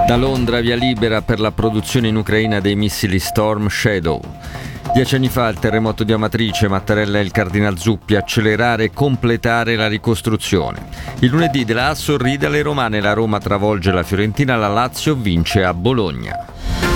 Da Londra via libera per la produzione in Ucraina dei missili Storm Shadow. 10 anni fa il terremoto di Amatrice, Mattarella e il cardinal Zuppi, accelerare e completare la ricostruzione. Il lunedì della A sorride alle romane, la Roma travolge la Fiorentina, la Lazio vince a Bologna.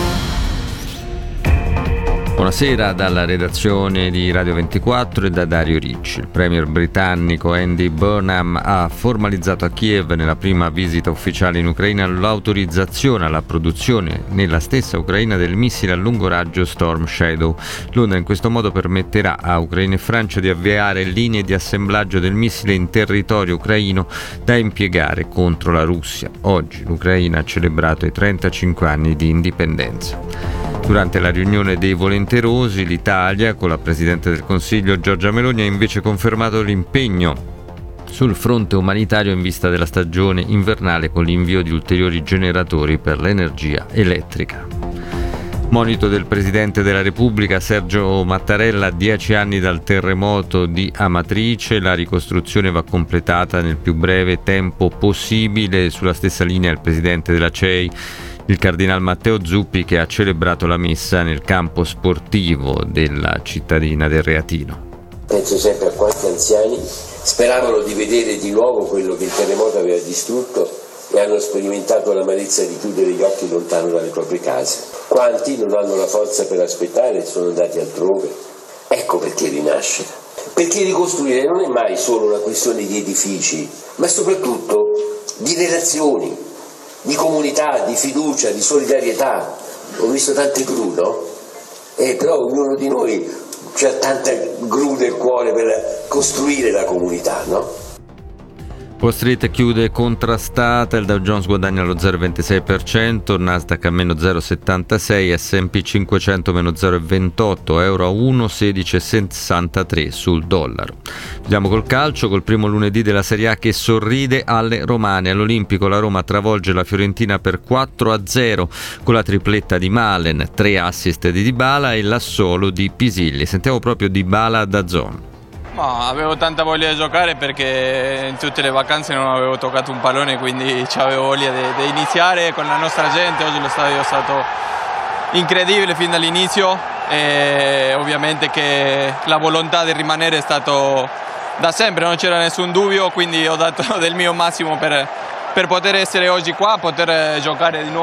Buonasera dalla redazione di Radio 24 e da Dario Ricci. Il premier britannico Andy Burnham ha formalizzato a Kiev nella prima visita ufficiale in Ucraina l'autorizzazione alla produzione nella stessa Ucraina del missile a lungo raggio Storm Shadow. Londra in questo modo permetterà a Ucraina e Francia di avviare linee di assemblaggio del missile in territorio ucraino da impiegare contro la Russia. Oggi l'Ucraina ha celebrato i 35 anni di indipendenza. Durante la riunione dei volenterosi, l'Italia, con la Presidente del Consiglio Giorgia Meloni, ha invece confermato l'impegno sul fronte umanitario in vista della stagione invernale con l'invio di ulteriori generatori per l'energia elettrica. Monito del Presidente della Repubblica Sergio Mattarella, a 10 anni dal terremoto di Amatrice, la ricostruzione va completata nel più breve tempo possibile. Sulla stessa linea il Presidente della CEI, il cardinal Matteo Zuppi, che ha celebrato la messa nel campo sportivo della cittadina del Reatino. Penso sempre a quanti anziani speravano di vedere di nuovo quello che il terremoto aveva distrutto e hanno sperimentato l'amarezza di chiudere gli occhi lontano dalle proprie case. Quanti non hanno la forza per aspettare e sono andati altrove. Ecco perché rinascere. Perché ricostruire non è mai solo una questione di edifici, ma soprattutto di relazioni, di comunità, di fiducia, di solidarietà. Ho visto tante gru, no? Però ognuno di noi ha tante gru nel cuore per costruire la comunità, no? Wall Street chiude contrastata, il Dow Jones guadagna lo 0,26%, il Nasdaq a meno 0,76%, S&P 500 meno 0,28%, euro a 1,1663 sul dollaro. Andiamo col calcio, col primo lunedì della Serie A che sorride alle romane. All'Olimpico la Roma travolge la Fiorentina per 4-0 con la tripletta di Malen, 3 assist di Dybala e l'assolo di Pisilli. Sentiamo proprio Dybala da Zone. Avevo tanta voglia di giocare perché in tutte le vacanze non avevo toccato un pallone, quindi avevo voglia di iniziare con la nostra gente. Oggi lo stadio è stato incredibile fin dall'inizio e ovviamente che la volontà di rimanere è stato da sempre, non c'era nessun dubbio, quindi ho dato del mio massimo per poter essere oggi qua, poter giocare di nuovo